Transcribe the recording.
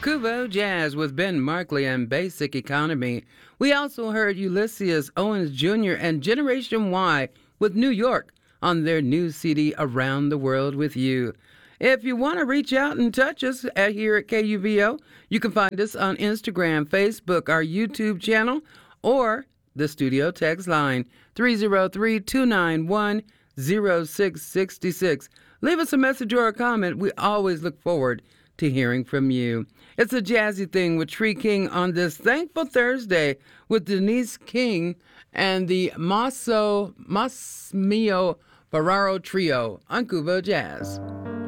Kubo Jazz with Ben Markley and Basic Economy. We also heard Ulysses Owens Jr. and Generation Y with New York on their new CD Around the World with You. If you want to reach out and touch us here at KUVO, you can find us on Instagram, Facebook, our YouTube channel, or the studio text line 303-291-0666. Leave us a message or a comment. We always look forward to hearing from you. It's a jazzy thing with Tree King on this Thankful Thursday with Denise King and the Mas Mio Ferraro Trio on Kubo Jazz.